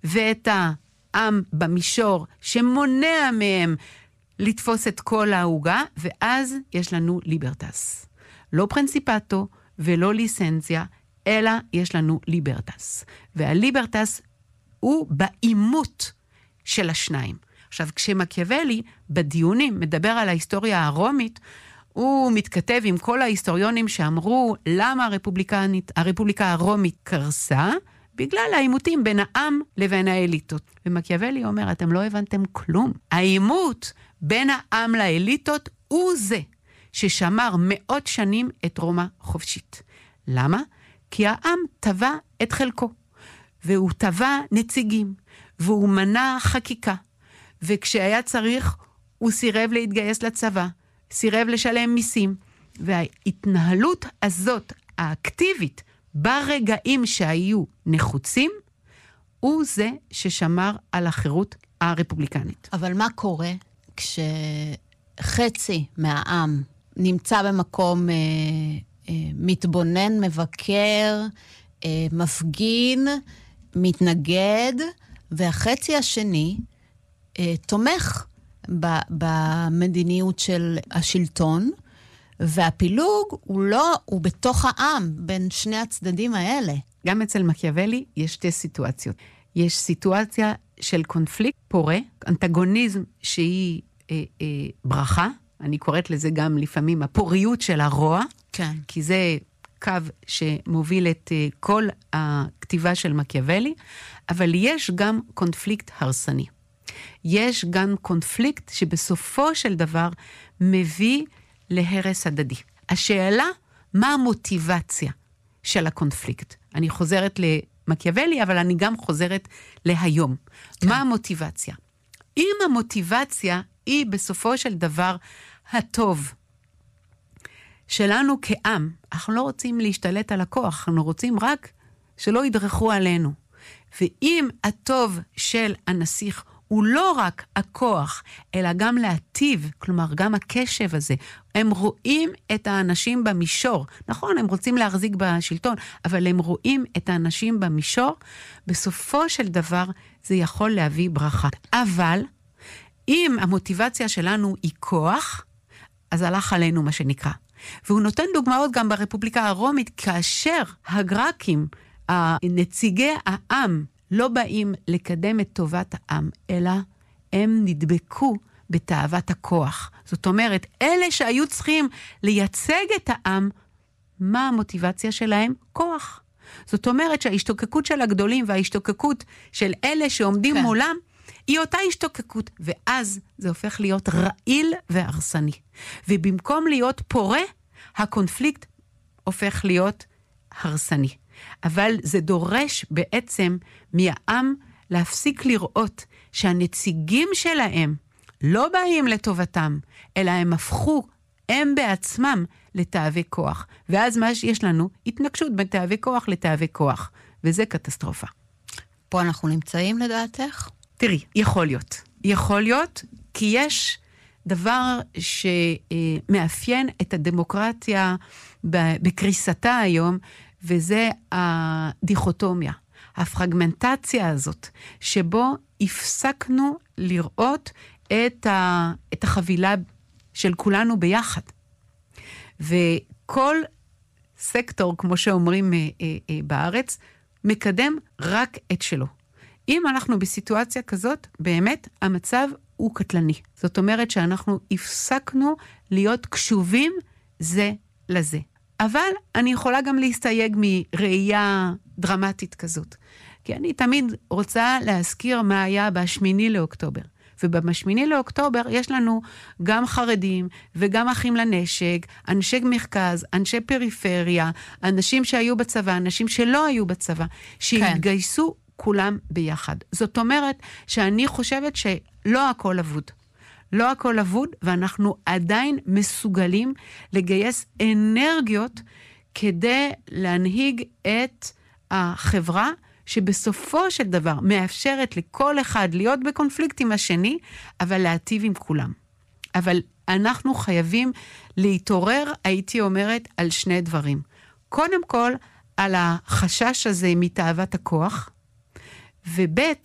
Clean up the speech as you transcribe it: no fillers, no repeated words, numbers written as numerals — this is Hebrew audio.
ואת העם במישור שמונע מהם לתפוס את כל ההוגה, ואז יש לנו ליברטס. לא פרינציפטו ולא ליסנציה, אלא יש לנו ליברטס. והליברטס הוא באימות של השניים. עכשיו, כשמקיאוולי בדיונים מדבר על ההיסטוריה הרומית, הוא מתכתב עם כל ההיסטוריונים שאמרו למה הרפובליקה הרומית קרסה, בגלל האימותים בין העם לבין האליטות. ומקיאוולי אומר, אתם לא הבנתם כלום. האימות בין העם לאליטות הוא זה ששמר מאות שנים את רומא חופשית. למה? כי העם טבע את חלקו, והוא טבע נציגים, והוא מנע חקיקה, וכשהיה צריך הוא סירב להתגייס לצבא, סירב לשלם מיסים, וההתנהלות הזאת, האקטיבית, ברגעים שהיו נחוצים, הוא זה ששמר על החירות הרפובליקנית. אבל מה קורה כשחצי מהעם נמצא במקום מתבונן, מבקר, מפגין, מתנגד, והחצי השני תומך במדיניות של השלטון, והפילוג הוא בתוך העם, בין שני הצדדים האלה. גם אצל מקיאוולי יש שתי סיטואציות. יש סיטואציה של קונפליקט פורה, אנטגוניזם שהיא ברכה, אני קוראת לזה גם לפעמים הפוריות של הרוע, כן. כי זה קו שמוביל את כל הכתיבה של מקיאוולי, אבל יש גם קונפליקט הרסני. יש גם קונפליקט שבסופו של דבר מביא להרס הדדי. השאלה, מה המוטיבציה של הקונפליקט? אני חוזרת למקיאוולי, אבל אני גם חוזרת להיום. כן. מה המוטיבציה? אם המוטיבציה היא בסופו של דבר הטוב שלנו כעם, אנחנו לא רוצים להשתלט על הכוח, אנחנו רוצים רק שלא ידרכו עלינו. ואם הטוב של הנסיך הוא לא רק הכוח, אלא גם להטיב, כלומר גם הקשב הזה, הם רואים את האנשים במישור, נכון, הם רוצים להחזיק בשלטון, אבל הם רואים את האנשים במישור, בסופו של דבר זה יכול להביא ברכה. אבל אם המוטיבציה שלנו היא כוח, אז הלך עלינו מה שנקרא. והוא נותן דוגמאות גם ברפובליקה הרומית, כאשר הגרקים, נציגי העם, לא באים לקדם את טובת העם, אלא הם נדבקו בתאוות הכוח. זאת אומרת, אלה שהיו צריכים לייצג את העם, מה המוטיבציה שלהם? כוח. זאת אומרת שההשתוקקות של הגדולים וההשתוקקות של אלה שעומדים כן. מולם, היא אותה השתוקקות, ואז זה הופך להיות רעיל והרסני. ובמקום להיות פורה, הקונפליקט הופך להיות הרסני. אבל זה דורש בעצם מהעם להפסיק לראות שהנציגים שלהם לא באים לטובתם, אלא הם הפכו, הם בעצמם, לתאבי כוח. ואז מה שיש לנו? התנגשות בין תאבי כוח לתאבי כוח. וזה קטסטרופה. פה אנחנו נמצאים לדעתך? תראי, יכול להיות. יכול להיות כי יש דבר שמאפיין את הדמוקרטיה בקריסתה היום, וזה הדיכוטומיה, הפרגמנטציה הזאת, שבו הפסקנו לראות את החבילה של כולנו ביחד. וכל סקטור, כמו שאומרים בארץ, מקדם רק את שלו. אם אנחנו בסיטואציה כזאת, באמת המצב הוא קטלני. זאת אומרת שאנחנו הפסקנו להיות קשובים זה לזה. אבל אני יכולה גם להסתייג מראייה דרמטית כזאת. כי אני תמיד רוצה להזכיר מה היה בשמיני לאוקטובר. ובשמיני לאוקטובר יש לנו גם חרדים וגם אחים לנשק, אנשי מרכז, אנשי פריפריה, אנשים שהיו בצבא, אנשים שלא היו בצבא, שהתגייסו כולם ביחד. זאת אומרת שאני חושבת שלא הכל אבוד. לא הכל אבוד, ואנחנו עדיין מסוגלים לגייס אנרגיות כדי להנהיג את החברה, שבסופו של דבר מאפשרת לכל אחד להיות בקונפליקט עם השני, אבל להטיב עם כולם. אבל אנחנו חייבים להתעורר, הייתי אומרת, על שני דברים. קודם כל, על החשש הזה מתאוות הכוח, וב'